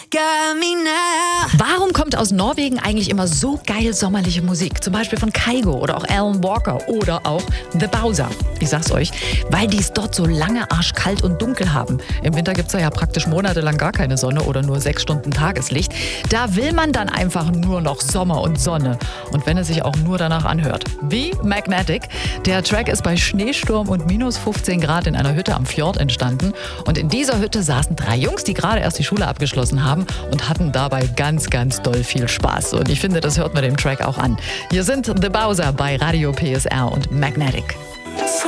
got me now. Warum kommt aus Norwegen eigentlich immer so geil sommerliche Musik? Zum Beispiel von Kygo oder auch Alan Walker oder auch The Bowser. Ich sag's euch, weil die es dort so lange arschkalt und dunkel haben. Im Winter gibt's ja praktisch monatelang gar keine Sonne oder nur 6 Stunden Tageslicht. Da will man dann einfach nur noch Sommer und Sonne. Und wenn es sich auch nur danach anhört. Wie Magnetic. Der Track ist bei Schneesturm und minus 15 Grad in einer Hütte am Fjord entstanden. Und in dieser Hütte saßen 3 Jungs, die gerade erst die Schule abgeschlossen haben und hatten dabei ganz, ganz doll viel Spaß. Und ich finde, das hört man dem Track auch an. Hier sind The Bowser bei Radio PSR und Magnetic.